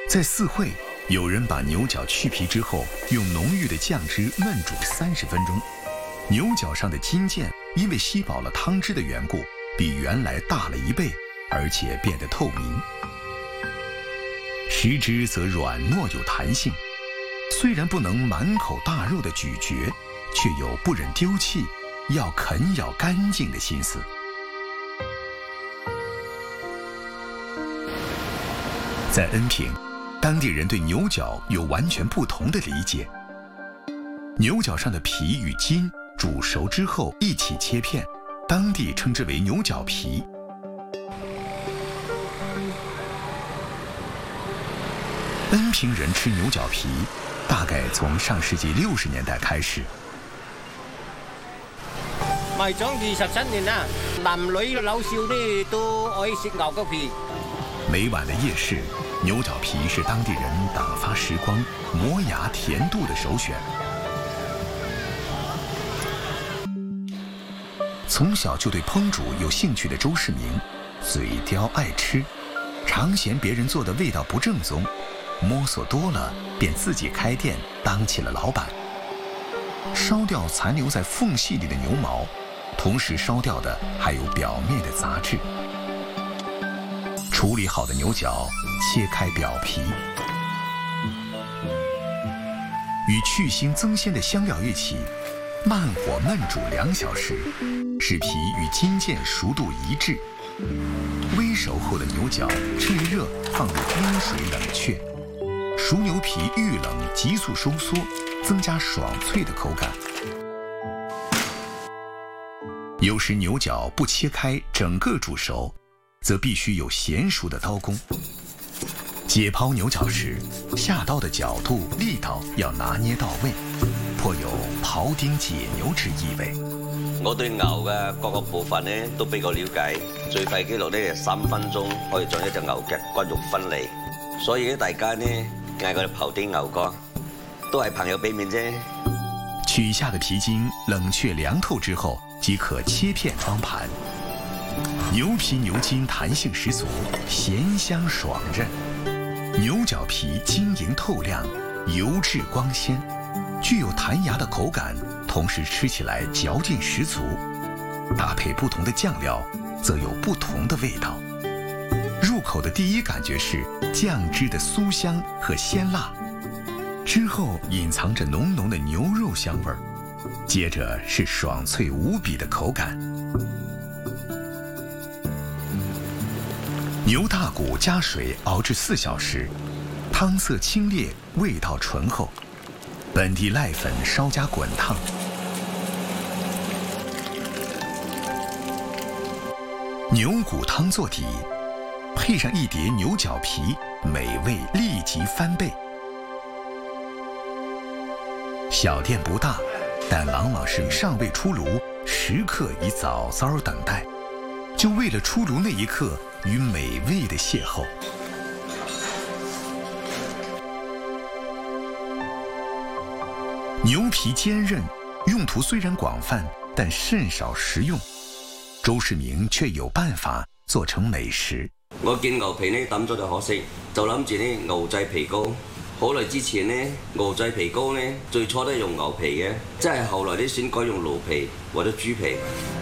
在四会，有人把牛角去皮之后，用浓郁的酱汁焖煮30分钟。牛角上的筋腱因为吸饱了汤汁的缘故，比原来大了1倍，而且变得透明。食之则软糯有弹性，虽然不能满口大肉的咀嚼，却有不忍丢弃，要啃咬干净的心思。在恩平，当地人对牛角有完全不同的理解。牛角上的皮与筋煮熟之后一起切片，当地称之为牛角皮。恩平人吃牛角皮，大概从上世纪60年代开始。 賣咗27年啦，男女老少呢都愛食牛角皮。 每晚的夜市，牛角皮是当地人打发时光、磨牙甜度的首选。从小就对烹煮有兴趣的周世明，嘴刁爱吃，常嫌别人做的味道不正宗，摸索多了，便自己开店当起了老板。烧掉残留在缝隙里的牛毛，同时烧掉的还有表面的杂质。处理好的牛角切开表皮，与去腥增鲜的香料一起，慢火焖煮2小时，使皮与筋腱熟度一致。微熟后的牛角趁热放入冰水冷却，熟牛皮遇冷急速收缩，增加爽脆的口感。有时牛角不切开整个煮熟，则必须有娴熟的刀工。解剖牛角时，下刀的角度、力道要拿捏到位，颇有庖丁解牛之意味。 我對牛嘅各個部分咧都比較了解，最快紀錄咧3分鐘可以將一隻牛嘅骨肉分離，所以大家呢嗌佢哋庖丁牛角，都係朋友俾面啫。 取下的皮筋冷却凉透之後，即可切片装盤。牛皮牛筋彈性十足，鹹香爽韌。牛角皮晶瑩透亮，油质光鮮，具有彈牙的口感，同時吃起來嚼勁十足。搭配不同的醬料，則有不同的味道。入口的第一感覺是醬汁的酥香和鮮辣，之後隱藏着濃濃的牛肉香味兒，接着是爽脆無比的口感。牛大骨加水熬制4小時，湯色清冽，味道醇厚。本地瀨粉稍加滾燙。牛骨湯做底，配上一碟牛角皮，美味立即翻倍。小店不大，但往往是尚未出炉，食客已早早等待，就为了出炉那一刻与美味的邂逅。牛皮坚韧，用途虽然广泛，但甚少食用。周世明卻有辦法做成美食。 我見牛皮呢抌咗就可惜，就諗住呢牛製皮糕。好耐之前呢，牛製皮糕呢最初都係用牛皮嘅，即係後來呢先改用驢皮或者豬皮。